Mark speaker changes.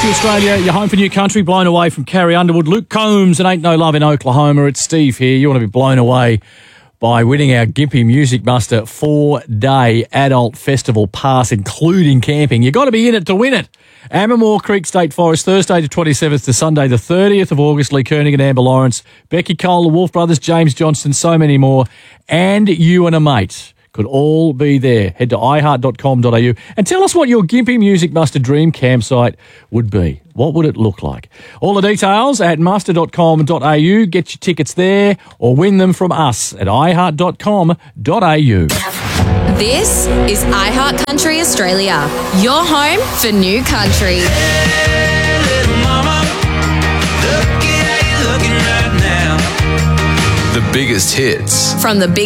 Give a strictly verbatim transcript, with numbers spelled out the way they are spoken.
Speaker 1: Country Australia, you're home for New Country, blown away from Carrie Underwood. Luke Combs and Ain't No Love in Oklahoma. It's Steve here. You want to be blown away by winning our Gympie Music Muster four-day adult festival pass, including camping. You've got to be in it to win it. Ammermoor Creek State Forest, Thursday the twenty-seventh to Sunday the thirtieth of August. Lee Koenig and Amber Lawrence, Becky Cole, the Wolf Brothers, James Johnston, so many more. And you and a mate could all be there. Head to i heart dot com dot a u and tell us what your Gympie Music Muster dream campsite would be. What would it look like? All the details at muster dot com dot a u. Get your tickets there or win them from us at i heart dot com dot a u.
Speaker 2: This is iHeart Country Australia, your home for new country.
Speaker 3: Hey, little mama, look at how you're looking right now.
Speaker 4: The biggest hits.
Speaker 2: From the big